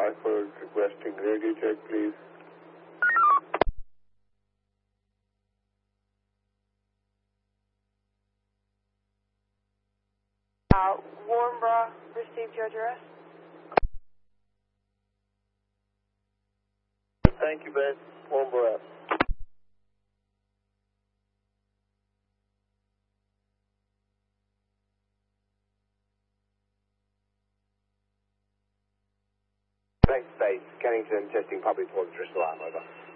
Hartford requesting radio check, please. Warnborough received your address. Thank you, Ben. Warnborough. Next stage, Kennington testing public toilet alarm, over.